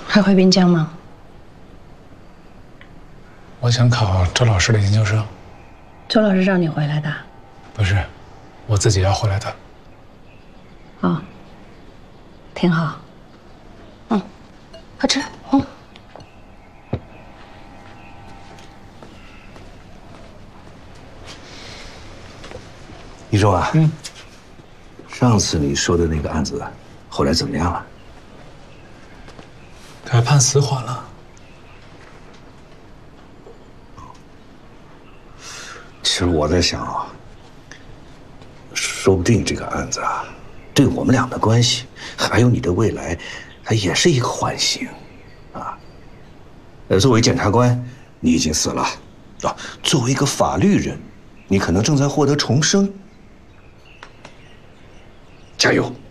还回滨江吗？ 我想考周老师的研究生。 周老师让你回来的？ 不是，我自己要回来的。 哦，挺好。嗯，快吃。嗯。 一中啊，上次你说的那个案子，后来怎么样了？ 改判死缓了。 其实我在想啊，说不定这个案子啊，对我们俩的关系，还有你的未来，它也是一个缓刑，啊。作为检察官，你已经死了，啊，作为一个法律人，你可能正在获得重生。加油！